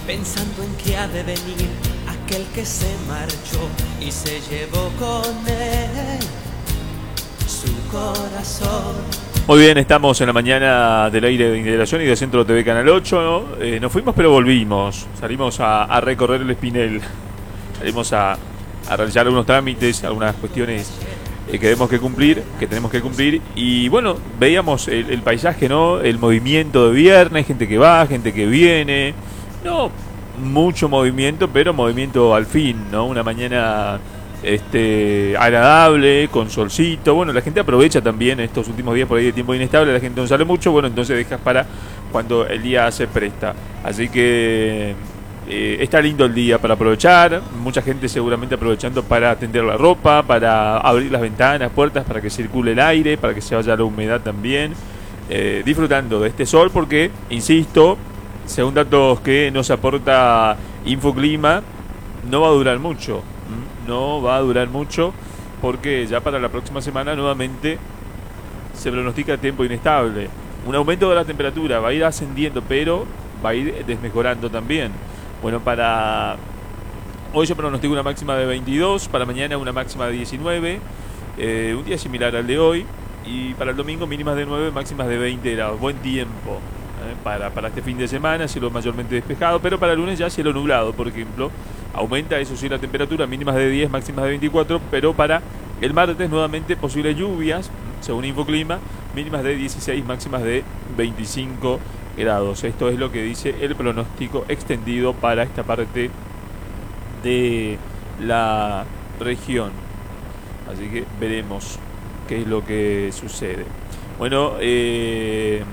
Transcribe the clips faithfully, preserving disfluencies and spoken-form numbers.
pensando en que ha de venir aquel que se marchó y se llevó con él su corazón. Muy bien, estamos en la mañana del aire de Integración y de Centro T V Canal ocho, ¿no? Eh, nos fuimos pero volvimos, salimos a, a recorrer el Espinel, salimos a, a realizar algunos trámites, algunas cuestiones eh, que tenemos que cumplir, que tenemos que cumplir y bueno, veíamos el, el paisaje, ¿no? El movimiento de viernes, gente que va, gente que viene, no mucho movimiento, pero movimiento al fin, ¿no? Una mañana este agradable, con solcito. Bueno, la gente aprovecha también estos últimos días por ahí de tiempo inestable, la gente no sale mucho, bueno, entonces dejas para cuando el día se presta. Así que eh, está lindo el día para aprovechar, mucha gente seguramente aprovechando para tender la ropa, para abrir las ventanas, puertas, para que circule el aire, para que se vaya la humedad también, eh, disfrutando de este sol porque, insisto, según datos que nos aporta Infoclima, no va a durar mucho. No va a durar mucho porque ya para la próxima semana nuevamente se pronostica tiempo inestable. Un aumento de la temperatura va a ir ascendiendo, pero va a ir desmejorando también. Bueno, para hoy yo pronostico una máxima de veintidós, para mañana una máxima de diecinueve, eh, un día similar al de hoy, y para el domingo mínimas de nueve, máximas de veinte grados. Buen tiempo eh, para, para este fin de semana, cielo mayormente despejado, pero para el lunes ya cielo nublado, por ejemplo. Aumenta, eso sí, la temperatura, mínimas de diez, máximas de veinticuatro, pero para el martes nuevamente posibles lluvias, según Infoclima, mínimas de dieciséis, máximas de veinticinco grados. Esto es lo que dice el pronóstico extendido para esta parte de la región. Así que veremos qué es lo que sucede. Bueno, eh...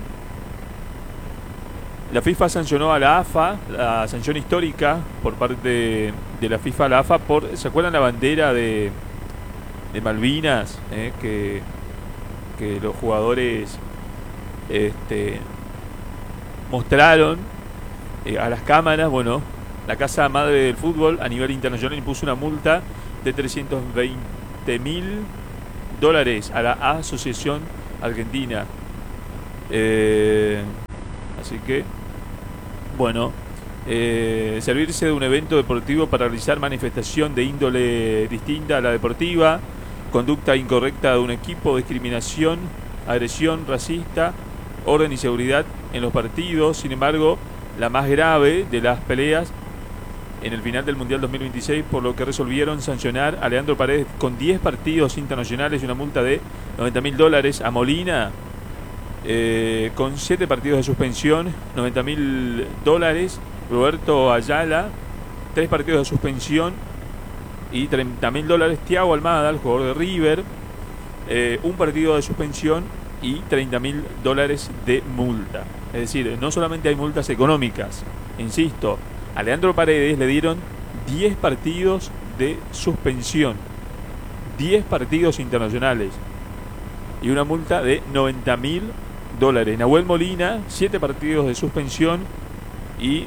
la FIFA sancionó a la A F A, la sanción histórica por parte de la FIFA a la A F A por, ¿se acuerdan la bandera de, de Malvinas? Eh, que, que los jugadores este, mostraron eh, a las cámaras. Bueno, la Casa Madre del Fútbol a nivel internacional impuso una multa de trescientos veinte mil dólares a la Asociación Argentina. Eh, así que Bueno, eh, servirse de un evento deportivo para realizar manifestación de índole distinta a la deportiva, conducta incorrecta de un equipo, discriminación, agresión racista, orden y seguridad en los partidos. Sin embargo, la más grave de las peleas en el final del Mundial dos mil veintiséis, por lo que resolvieron sancionar a Leandro Paredes con diez partidos internacionales y una multa de noventa mil dólares, a Molina Eh, con siete partidos de suspensión, noventa mil dólares, Roberto Ayala, tres partidos de suspensión y treinta mil dólares, Thiago Almada, el jugador de River, eh, un partido de suspensión y treinta mil dólares de multa. Es decir, no solamente hay multas económicas, insisto, a Leandro Paredes le dieron diez partidos de suspensión, diez partidos internacionales y una multa de noventa mil dólares. Nahuel Molina, siete partidos de suspensión y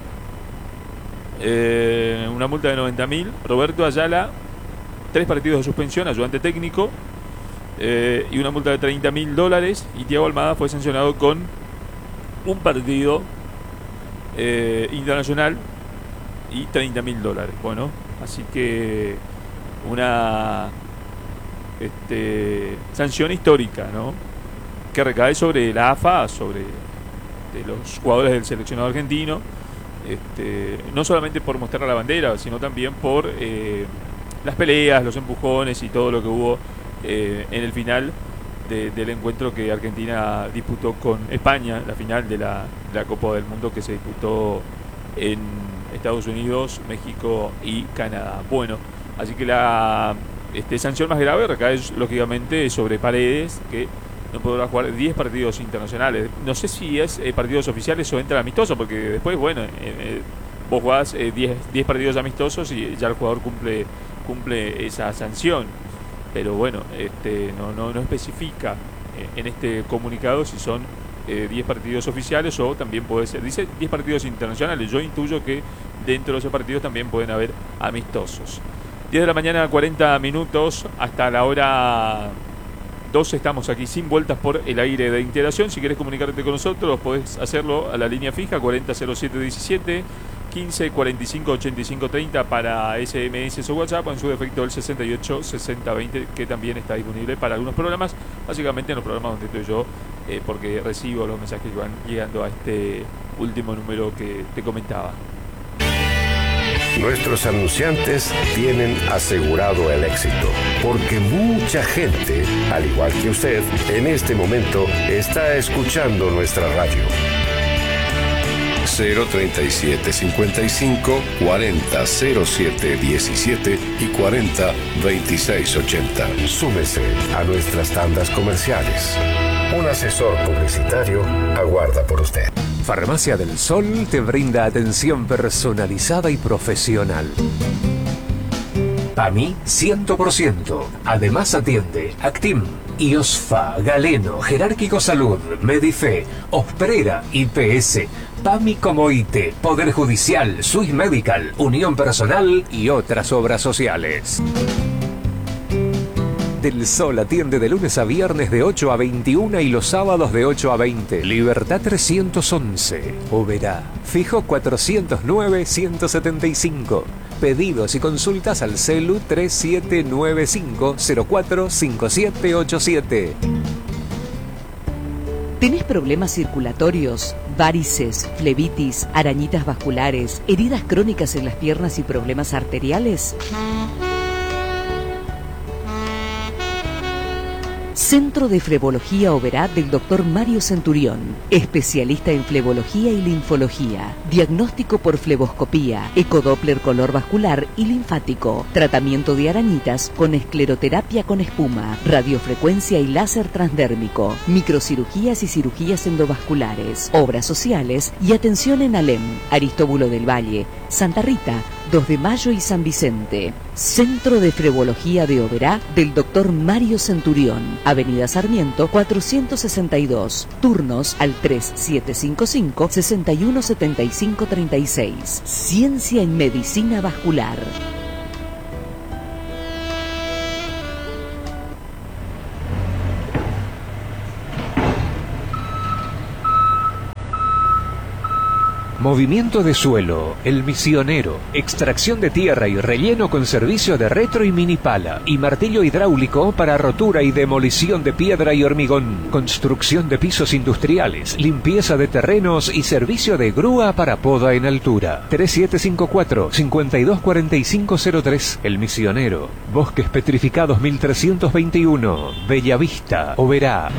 eh, una multa de noventa mil. Roberto Ayala, tres partidos de suspensión, ayudante técnico, eh, y una multa de treinta mil dólares. Y Thiago Almada fue sancionado con un partido eh, internacional y treinta mil dólares. Bueno, así que una este, sanción histórica, ¿no?, que recae sobre la A F A, sobre de los jugadores del seleccionado argentino, este, no solamente por mostrar la bandera, sino también por eh, las peleas, los empujones y todo lo que hubo eh, en el final de, del encuentro que Argentina disputó con España, la final de la, de la Copa del Mundo que se disputó en Estados Unidos, México y Canadá. Bueno, así que la este, sanción más grave recae lógicamente sobre Paredes, que no podrá jugar diez partidos internacionales. No sé si es eh, partidos oficiales o entra amistoso, porque después, bueno, eh, eh, vos jugás eh, diez partidos amistosos y ya el jugador cumple cumple esa sanción. Pero bueno, este no no, no especifica eh, en este comunicado si son eh, diez partidos oficiales o también puede ser, dice diez partidos internacionales. Yo intuyo que dentro de esos partidos también pueden haber amistosos. diez de la mañana, cuarenta minutos, hasta la hora doce estamos aquí sin vueltas por el aire de Integración. Si querés comunicarte con nosotros, podés hacerlo a la línea fija cuarenta cero siete diecisiete, quince cuarenta y cinco ochenta y cinco treinta para S M S o WhatsApp, o en su defecto el sesenta y ocho sesenta veinte, que también está disponible para algunos programas, básicamente en los programas donde estoy yo, eh, porque recibo los mensajes que van llegando a este último número que te comentaba. Nuestros anunciantes tienen asegurado el éxito, porque mucha gente, al igual que usted, en este momento está escuchando nuestra radio. cero treinta y siete cincuenta y cinco cuarenta cero siete diecisiete y cuarenta veintiséis ochenta. Súmese a nuestras tandas comerciales. Un asesor publicitario aguarda por usted. Farmacia del Sol te brinda atención personalizada y profesional. P A M I cien por ciento. Además atiende Actim, IOSFA, Galeno, Jerárquico Salud, Medife, Osprera, I P S, P A M I como I T, Poder Judicial, Swiss Medical, Unión Personal y otras obras sociales. Del Sol atiende de lunes a viernes de ocho a veintiuna y los sábados de ocho a veinte. Libertad trescientos once. Oberá. Fijo cuatrocientos nueve ciento setenta y cinco. Pedidos y consultas al celu tres siete nueve cinco cero cuatro cinco siete ocho siete. ¿Tenés problemas circulatorios, varices, flebitis, arañitas vasculares, heridas crónicas en las piernas y problemas arteriales? Centro de Flebología Oberá del doctor Mario Centurión, especialista en flebología y linfología, diagnóstico por fleboscopía, ecodoppler color vascular y linfático, tratamiento de arañitas con escleroterapia con espuma, radiofrecuencia y láser transdérmico, microcirugías y cirugías endovasculares, obras sociales y atención en Alem, Aristóbulo del Valle, Santa Rita, dos de Mayo y San Vicente. Centro de Flebología de Oberá del doctor Mario Centurión, Avenida Sarmiento cuatrocientos sesenta y dos, turnos al tres siete cinco cinco sesenta y uno setenta y cinco treinta y seis. Ciencia en Medicina Vascular. Movimiento de suelo, El Misionero, extracción de tierra y relleno con servicio de retro y mini pala y martillo hidráulico para rotura y demolición de piedra y hormigón, construcción de pisos industriales, limpieza de terrenos y servicio de grúa para poda en altura. tres siete cinco cuatro cinco dos cuatro cinco cero tres. El Misionero, Bosques Petrificados mil trescientos veintiuno, Bellavista, Oberá.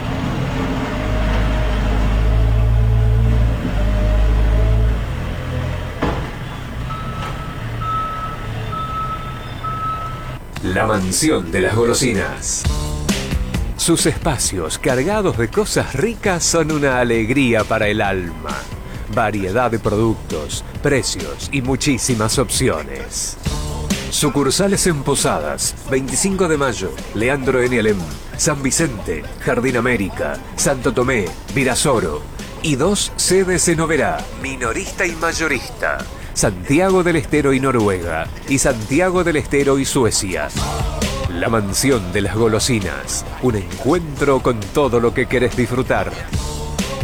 La Mansión de las Golosinas. Sus espacios cargados de cosas ricas son una alegría para el alma. Variedad de productos, precios y muchísimas opciones. Sucursales en Posadas, veinticinco de mayo, Leandro en Alem, San Vicente, Jardín América, Santo Tomé, Virasoro. Y dos sedes en Oberá, minorista y mayorista. Santiago del Estero y Noruega, y Santiago del Estero y Suecia. La Mansión de las Golosinas, un encuentro con todo lo que querés disfrutar.